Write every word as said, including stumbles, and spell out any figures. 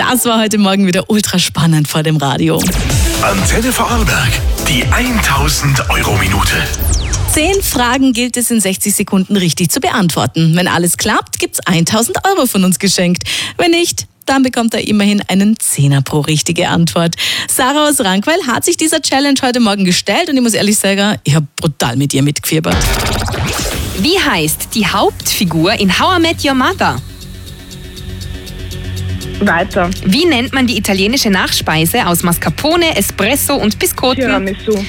Das war heute Morgen wieder ultra spannend vor dem Radio. Antenne Vorarlberg, die tausend Euro Minute. Zehn Fragen gilt es in sechzig Sekunden richtig zu beantworten. Wenn alles klappt, gibt's tausend Euro von uns geschenkt. Wenn nicht, dann bekommt er immerhin einen Zehner pro richtige Antwort. Sarah aus Rankweil hat sich dieser Challenge heute Morgen gestellt und ich muss ehrlich sagen, ich habe brutal mit ihr mitgefiebert. Wie heißt die Hauptfigur in How I Met Your Mother? Weiter. Wie nennt man die italienische Nachspeise aus Mascarpone, Espresso und Biscotti? Tiramisu.